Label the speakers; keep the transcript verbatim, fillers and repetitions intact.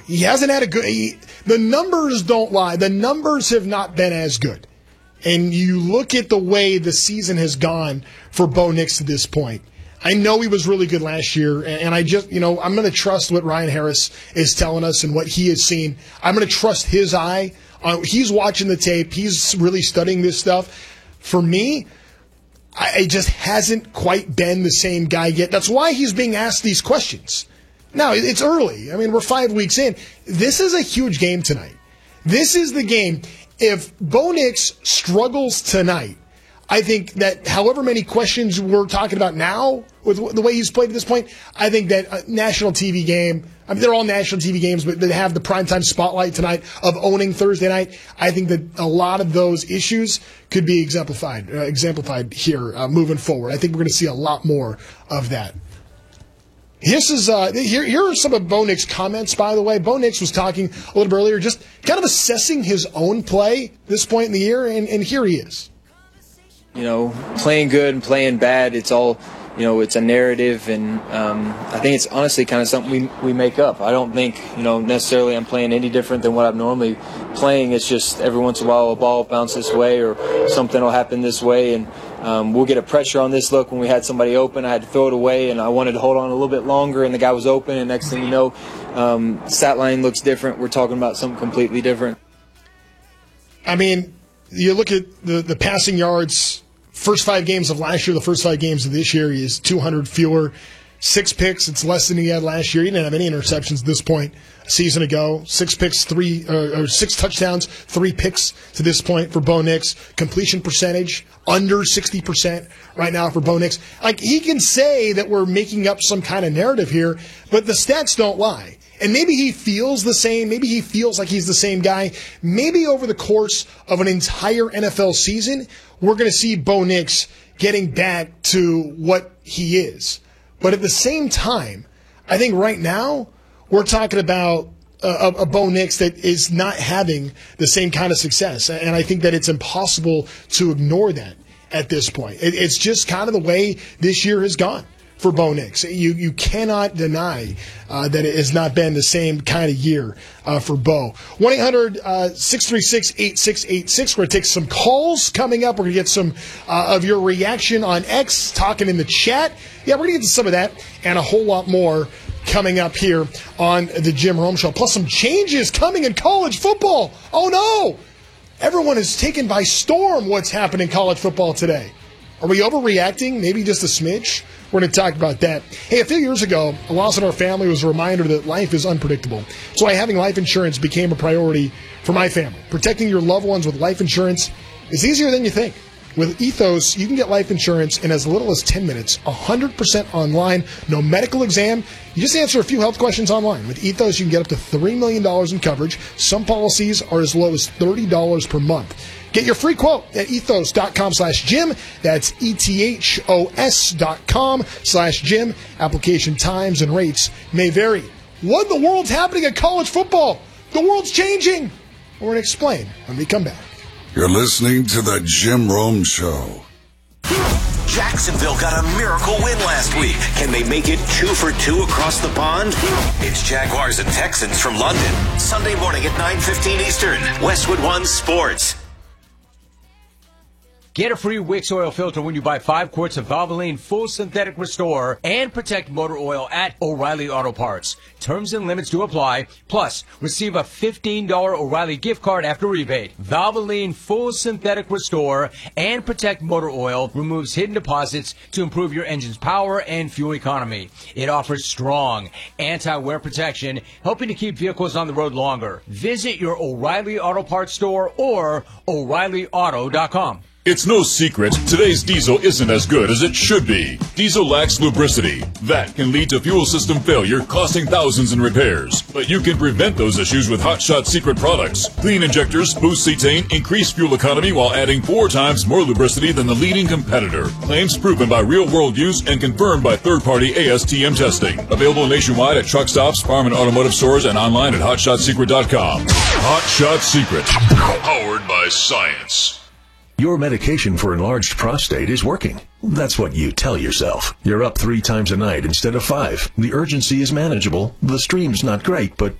Speaker 1: He hasn't had a good he, – the numbers don't lie. The numbers have not been as good. And you look at the way the season has gone for Bo Nix to this point. I know he was really good last year, and I just, you know, I'm going to trust what Ryan Harris is telling us and what he has seen. I'm going to trust his eye. Uh, he's watching the tape. He's really studying this stuff. For me, I, it just hasn't quite been the same guy yet. That's why he's being asked these questions. Now, it's early. I mean, we're five weeks in. This is a huge game tonight. This is the game. If Bo Nix struggles tonight, I think that however many questions we're talking about now with the way he's played at this point, I think that a national T V game, I mean, they're all national T V games, but they have the primetime spotlight tonight of owning Thursday night. I think that a lot of those issues could be exemplified, uh, exemplified here uh, moving forward. I think we're going to see a lot more of that. This is uh, here. Here are some of Bo Nix's comments. By the way, Bo Nix was talking a little bit earlier, just kind of assessing his own play at this point in the year, and, and here he is.
Speaker 2: You know, playing good and playing bad, it's all, you know, it's a narrative, and um, I think it's honestly kind of something we we make up. I don't think, you know, necessarily I'm playing any different than what I'm normally playing. It's just every once in a while a ball will bounce this way or something will happen this way, and um, we'll get a pressure on this look when we had somebody open. I had to throw it away, and I wanted to hold on a little bit longer, and the guy was open, and next thing you know, um, stat line looks different. We're talking about something completely different.
Speaker 1: I mean, you look at the, the passing yards, first five games of last year, the first five games of this year, he is two hundred fewer. Six picks, it's less than he had last year. He didn't have any interceptions at this point a season ago. Six picks, three, uh, or six touchdowns, three picks to this point for Bo Nix. Completion percentage, under sixty percent right now for Bo Nix. Like, he can say that we're making up some kind of narrative here, but the stats don't lie. And maybe he feels the same. Maybe he feels like he's the same guy. Maybe over the course of an entire N F L season, we're going to see Bo Nix getting back to what he is. But at the same time, I think right now we're talking about a, a Bo Nix that is not having the same kind of success. And I think that it's impossible to ignore that at this point. It, it's just kind of the way this year has gone for Bo Nix. You you cannot deny uh, that it has not been the same kind of year uh, for Bo. one eight hundred six three six eight six eight six. We're going to take some calls coming up. We're going to get some uh, of your reaction on X, talking in the chat. Yeah, we're going to get to some of that and a whole lot more coming up here on the Jim Rome Show. Plus some changes coming in college football. Oh, no. Everyone is taken by storm what's happening in college football today. Are we overreacting? Maybe just a smidge? We're going to talk about that. Hey, a few years ago, a loss in our family was a reminder that life is unpredictable. That's why having life insurance became a priority for my family. Protecting your loved ones with life insurance is easier than you think. With Ethos, you can get life insurance in as little as ten minutes, one hundred percent online, no medical exam. You just answer a few health questions online. With Ethos, you can get up to three million dollars in coverage. Some policies are as low as thirty dollars per month. Get your free quote at ethos.com slash Jim. That's E-T-H-O-S dot com slash Jim. Application times and rates may vary. What in the world's happening in college football? The world's changing. We're going to explain when we come back.
Speaker 3: You're listening to the Jim Rome Show.
Speaker 4: Jacksonville got a miracle win last week. Can they make it two for two across the pond? It's Jaguars and Texans from London. Sunday morning at nine fifteen Eastern. Westwood One Sports.
Speaker 5: Get a free Wix oil filter when you buy five quarts of Valvoline Full Synthetic Restore and Protect Motor Oil at O'Reilly Auto Parts. Terms and limits do apply. Plus, receive a fifteen dollars O'Reilly gift card after rebate. Valvoline Full Synthetic Restore and Protect Motor Oil removes hidden deposits to improve your engine's power and fuel economy. It offers strong anti-wear protection, helping to keep vehicles on the road longer. Visit your O'Reilly Auto Parts store or O'Reilly Auto dot com.
Speaker 6: It's no secret, today's diesel isn't as good as it should be. Diesel lacks lubricity. That can lead to fuel system failure, costing thousands in repairs. But you can prevent those issues with Hot Shot Secret products. Clean injectors boost cetane, increase fuel economy while adding four times more lubricity than the leading competitor. Claims proven by real-world use and confirmed by third-party A S T M testing. Available nationwide at truck stops, farm and automotive stores, and online at hot shot secret dot com. Hot Shot Secret. Powered by science.
Speaker 7: Your medication for enlarged prostate is working. That's what you tell yourself. You're up three times a night instead of five. The urgency is manageable. The stream's not great, but